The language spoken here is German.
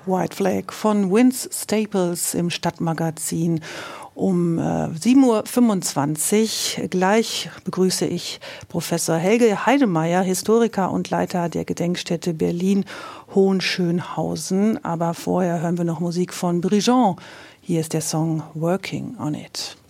White Flag von Vince Staples im Stadtmagazin um 7:25 Uhr. Gleich begrüße ich Professor Helge Heidemeyer, Historiker und Leiter der Gedenkstätte Berlin-Hohenschönhausen. Aber vorher hören wir noch Musik von Brigitte. Hier ist der Song Working on It.